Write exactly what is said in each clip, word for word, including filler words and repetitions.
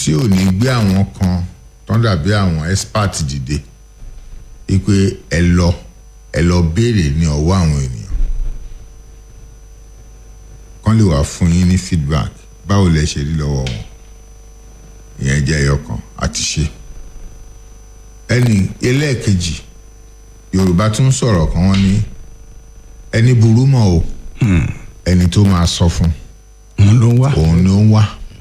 tí ò ní gbé àwọn kan tán dàbí àwọn expert dìde wípé ẹ lọ ẹ lọ béèrè ní ọwọ́ àwọn ènìyàn kán lè wá fún yín ní feedback báwo lẹ ṣe rí lọ́wọ́ wọn ìyẹn jẹ́ ẹyọ kan àti ṣe ẹni ẹlẹ́ẹ̀kejì Yorùbá tún sọ̀rọ̀ kan wọ́n ní ẹni burú mọ́ o ẹni tó máa sọ fún òun ló ń wá òun ló ń wá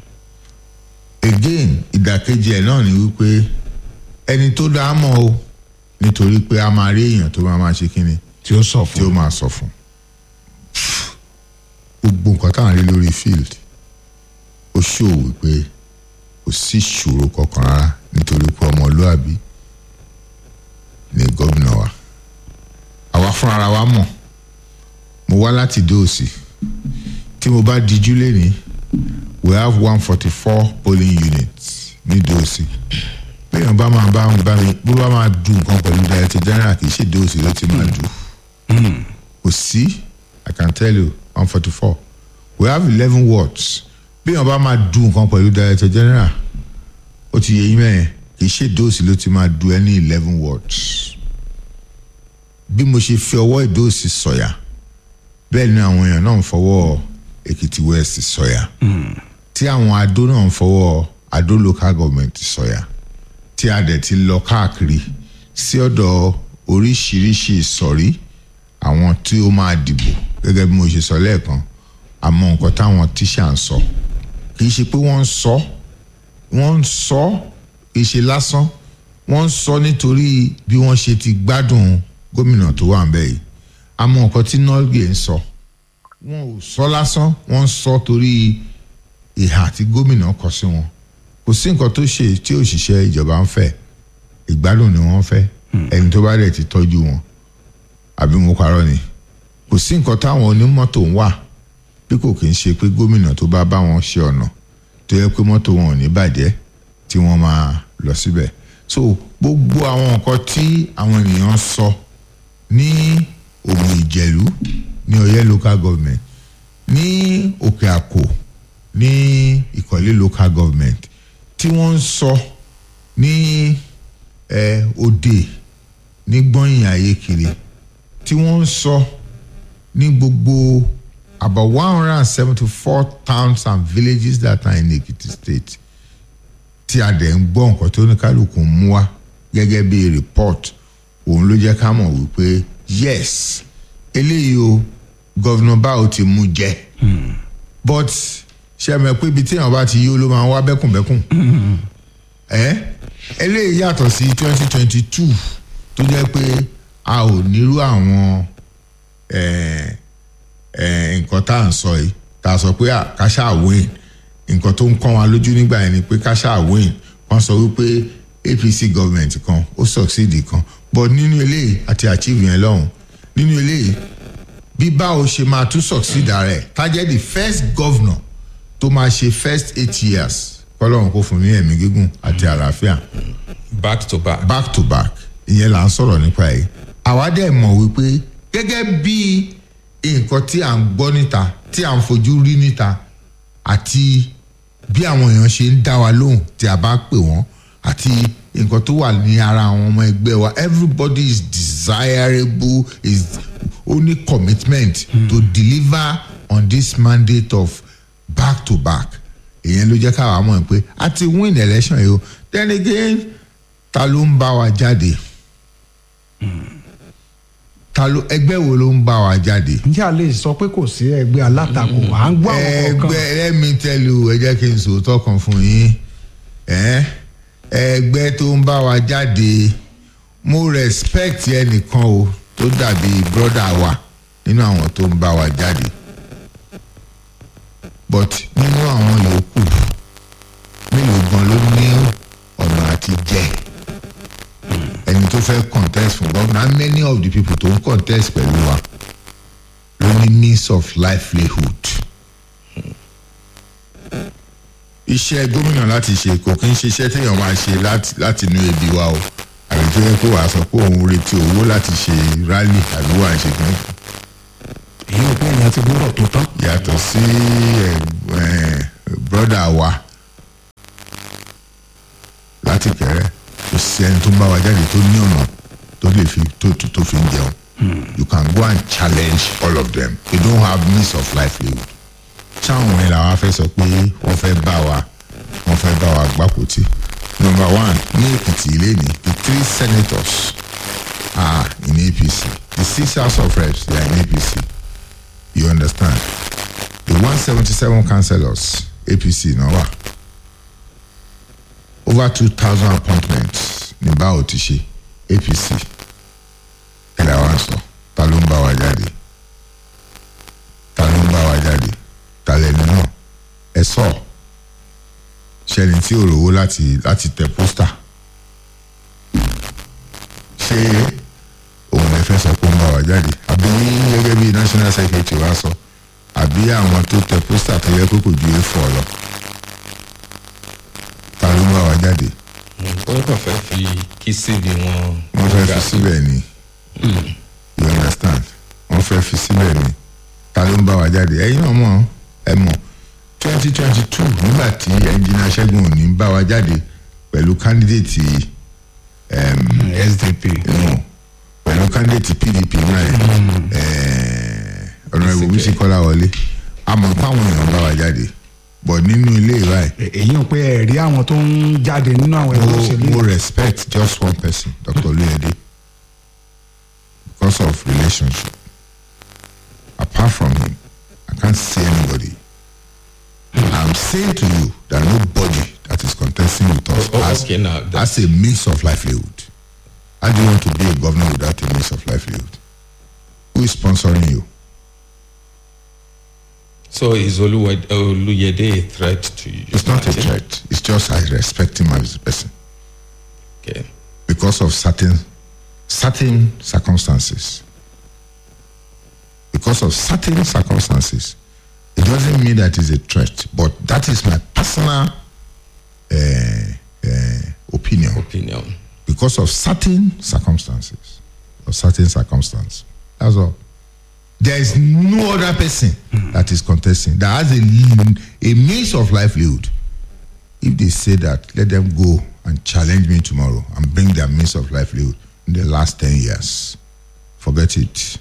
again ìdàkejì ẹ̀ náà ni wípé ẹni tó dáa mọ́ o nítorí pé a máa rí èèyàn tó máa máa ṣe kíni tí ó sọ fún tí ó máa sọ fún gbogbo nǹkan tá à ń rí lórí field ó ṣòwò wípé kò sí ìṣòro kankan rárá nítorí pé ọmọlúàbí ni gómìnà wa àwa fúnra wa mọ̀ mo wá láti Dóòsì tí mo bá dijú lẹ́ni we have one forty four polling units ní Dóòsì bẹ́ẹ̀ bá máa bá bá mi bó bá máa dùn nǹkan pẹ̀lú director general kì í ṣe Dóòsì ló ti máa dùn kò sí I can tell you one forty four we have eleven wards bẹ́ẹ̀ bá máa dùn nǹkan pẹ̀lú director general ó ti yẹ yín mẹ́yẹn kì í ṣe Dóòsì ló ti máa dùn ẹ́ ní eleven wards bí mo ṣe fi ọwọ́ Ìdóòsì sọ̀yà bẹ́ẹ̀ ni àwọn èèyàn náà ń fọwọ́ Èkìtì West sọ̀yà tí àwọn Adó náà ń fọwọ́ Adó local government sọ̀yà tí a dẹ̀ ti lọ káàkiri sí ọ̀dọ̀ oríṣiríṣi ìsọ̀rí àwọn tí ó máa dìbò gẹ́gẹ́ bí mo ṣe sọ lẹ́ẹ̀kan àmọ́ nǹkan táwọn tíṣà ń sọ kì í ṣe pé wọ́n ń sọ wọ́n ń sọ kì í ṣe lásán wọ́n ń sọ nítorí bí wọ́n ṣe ti gbádùn gómìnà tó wà ń bẹ̀ yìí àmọ́ nǹkan tí Nolge ń sọ wọn ò sọ lásán wọ́n ń sọ torí ìhà tí gómìnà kọ sí wọn kò sí nǹkan tó ṣe tí òṣìṣẹ́ ìjọba ń fẹ́ ìgbádùn ni wọ́n fẹ́ ẹni tó bá dẹ̀ ti tọ́jú wọn àbí mo parọ́ ni kò sí nǹkan táwọn onímọ́tò ń wà bí kò kì í ṣe pé gómìnà tó bá bá wọn ṣe ọ̀nà tó yẹ pé mọ́tò wọn ò ní bàjẹ́ tí wọ́n máa lọ síbẹ̀ so gbogbo àwọn nǹkan tí àwọn ènìyàn sọ ní Òmù Ìjẹ̀lú ní Ọ̀yẹ́ local government ní Òkè Àkó ní Ìkọ̀lé local government tí wọ́n ń sọ ní ẹ Òde ní Gbọ̀nyìn Ayékiri tí wọ́n ń sọ ní gbogbo about one hundred and seventy-four towns and villages that are in Ekiti state tí a dẹ̀ ń gbọ́ nǹkan tó ní kálukú ń mú wá gẹ́gẹ́ bí report òun ló jẹ́ ká mọ̀ wípé yes eléyìí o gọ́vnà báwo ti mú jẹ but ṣe mọ̀ pé ibi téèyàn bá ti yó ló máa ń wá bẹ́kùnbẹ́kùn ẹ eléyìí yàtọ̀ sí twenty twenty two tó jẹ́ pé a ò nírú àwọn nǹkan tá à ń sọ yìí tá a sọ pé káṣá win nǹkan tó ń kọ́ wa lójú nígbà yẹn ni pé káṣá win wọ́n sọ wípé A P C government kan ó succeed kan but nínú eléyìí àti achieve yẹn lọ́hùn nínú eléyìí bí báwo ṣe máa tún succeed rẹ̀ tá jẹ́ the first governor tó máa ṣe first eight years kọ́lọ́run kó fún ní ẹ̀mí gígùn àti àlàáfíà. back to back. back to back ìyẹn là ń sọ̀rọ̀ nípa yìí. àwa dẹ̀ mọ̀ wípé gẹ́gẹ́ bí nǹkan tí à ń gbọ́ níta tí à ń fojú rí níta àti bí àwọn èèyàn ṣe ń dá wa lóhùn tí a bá pè wọ́n àti nǹkan tó wà ní ara àwọn ọmọ ẹgbẹ́ wa everybody is desirable is only commitment mm. to deliver on this mandate of back to back èyàn ló jẹ́ káwa mọ̀ pé a ti win election yìí o then again ta ló ń bá wa jáde ta ló ẹgbẹ́ wo ló ń bá wa jáde. ǹjẹ́ a lè sọ pé kò sí ẹgbẹ́ alátakò à ń gbọ́ àwọn kọ̀ọ̀kan. ẹgbẹ́ let me tell you ẹ jẹ́ kí n sòótọ́ kan fún yín ẹgbẹ́ tó ń bá wa jáde mo respect ẹnìkan o tó dàbí brother wa nínú àwọn tó ń bá wa jáde but nínú àwọn yòókù mélòó gan ló ní ọ̀nà àti jẹ ẹni tó fẹ́ contest fún governor many of the people tó ń contest pẹ̀lú wa ló ní means of livelihood iṣẹ́ gómìnà láti ṣe kò kí ń ṣiṣẹ́ téèyàn máa ṣe láti inú ebi wa o àbí tó yẹ kó wàá sọ pé òun retí owó láti ṣe rally àbí wàá ṣe kí n kú. èyí ò pé èèyàn ti gbọ́dọ̀ tó tán. yàtọ̀ sí brọ́dà wa kò sí ẹni tó ń bá wa jáde tó ní ọ̀nà tó lè fi tó tó tó fi ń jẹun. You can go and challenge all of them. They don't have means of livelihood. Táwọn ẹ̀ làwọn afẹ́ sọ pé wọ́n fẹ́ bá wa wọ́n fẹ́ bá wa gbàpótí. Number one, ní Èkìtì ilé ni the three senators are in A P C. The six House of Reps, they are in A P C. You understand? The one seventy-seven councillors, A P C náà wà. Over two thousand appointments ní báwo ti ṣe A P C. Ẹ là wá sọ, ta ló ń bá wa jáde? Ta ló ń bá wa jáde? Ta lẹ́nu náà? Ẹ sọ. Ṣẹ́ni tí ò rówó láti láti tẹ pósítà. Ṣé òun lè fẹ́ sọ pé ó ń bá wa jáde? Àbí gẹ́gẹ́ bí national secretary wa sọ, àbí àwọn tó tẹ pósítà tó yẹ kó kò ju éfọ̀ lọ. Ta ló ń bá wa jáde? wọ́n kàn fẹ́ fi kí síbi wọn. Wọ́n fẹ́ fi síbẹ̀ ni. You understand? Wọ́n fẹ́ fi síbẹ̀ ni. Ta ló ń bá wa jáde? Ẹ̀yin náà mọ̀ ẹ mọ̀. twenty twenty two nígbà tí ẹnjìnà Ṣẹ́gun Òní bá wa jáde pẹ̀lú candidate um, S D P no pẹ̀lú candidate P D P náà ọ̀nà ìwòwí sí Kọ́láwọlé àmọ́ páwọn èèyàn bá wa jáde bọ̀ nínú ilé ìwà ẹ̀. èyí ò pé ẹ̀rí àwọn tó ń jáde nínú àwọn ẹgbẹ́ òṣèlú. mo respect just one person, Doctor Oluyede, because of relationship. Apart from him, I can't see anybody. I'm saying to you that nobody that is contesting with us Oh, has, okay, now that- has a means of livelihood. How do you want to be a governor without a means of livelihood? Who is sponsoring you? So is Oluwa- Oluyede a threat to you? It's not a threat. It's just I respect him as a person Okay. because of certain certain circumstances. Because of certain circumstances, it doesn't mean that it's a threat. But that is my personal uh, uh, opinion. Opinion. Because of certain circumstances, or certain circumstance. That's all. There is no other person that is contesting that has a, a means of livelihood. If they say that, let them go and challenge me tomorrow and bring their means of livelihood in the last ten years. Forget it.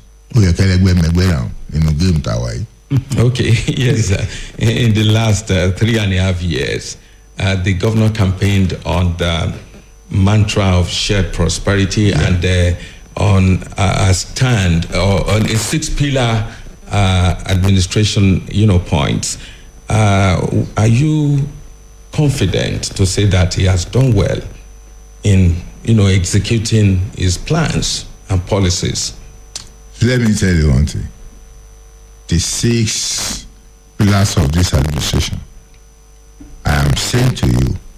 Okay, yes. Uh, in, in the last uh, three and a half years, uh, the governor campaigned on the mantra of shared prosperity yeah. and uh, on uh, a stand or on a six-pillar uh, administration, you know, points. Uh, are you confident to say that he has done well in, you know, executing his plans and policies? Let me tell you one thing. The six pillars of this administration, I am saying to you